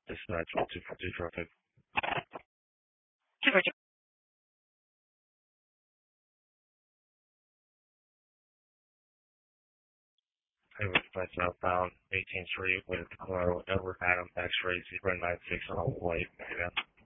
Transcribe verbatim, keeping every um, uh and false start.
Dispatch one two four two traffic. two four two. Highway southbound eighteenth Street with Glow over Adam X-ray zero nine six on white.